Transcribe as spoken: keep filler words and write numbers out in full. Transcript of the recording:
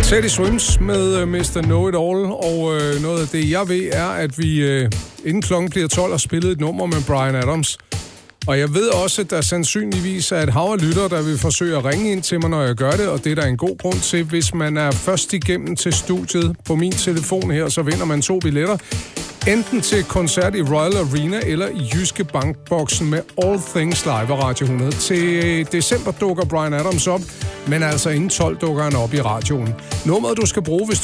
Teddy Swims med uh, mister Know-It-All, og uh, noget af det, jeg ved, er, at vi uh, inden klokken bliver tolv har spillet et nummer med Bryan Adams. Og jeg ved også, at der sandsynligvis er et hav af lyttere, der vil forsøge at ringe ind til mig, når jeg gør det, og det er der en god grund til. Hvis man er først igennem til studiet på min telefon her, så vinder man to billetter. Enten til koncert i Royal Arena eller i Jyske Bankboksen med All Things Live af Radio hundrede. Til december dukker Bryan Adams op, men altså inden tolv dukker han op i radioen. Nummeret, du skal bruge, hvis